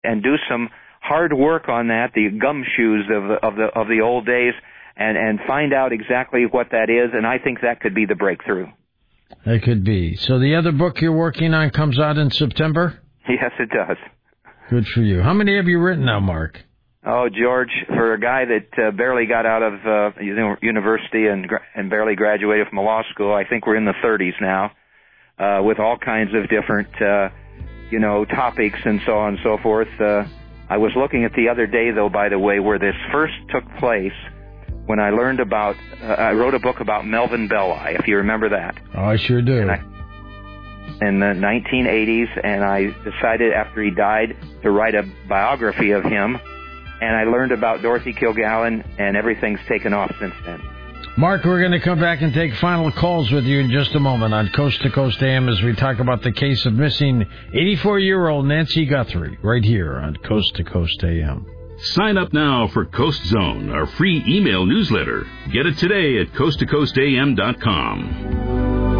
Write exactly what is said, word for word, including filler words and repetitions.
and do some hard work on that, the gumshoes of the, of the, of the old days, and, and find out exactly what that is, and I think that could be the breakthrough. It could be. So the other book you're working on comes out in September? Yes, it does. Good for you. How many have you written now, Mark? Oh, George, for a guy that uh, barely got out of uh, university and gra- and barely graduated from a law school, I think we're in the thirties now, uh, with all kinds of different, uh, you know, topics and so on and so forth. Uh, I was looking at the other day, though, by the way, where this first took place, when I learned about, uh, I wrote a book about Melvin Belli, if you remember that. Oh, I sure do. And I, in the nineteen eighties, and I decided after he died to write a biography of him, and I learned about Dorothy Kilgallen, and everything's taken off since then. Mark, we're going to come back and take final calls with you in just a moment on Coast to Coast A M as we talk about the case of missing eighty-four-year-old Nancy Guthrie, right here on Coast to Coast A M. Sign up now for Coast Zone, our free email newsletter. Get it today at coast to coast a m dot com.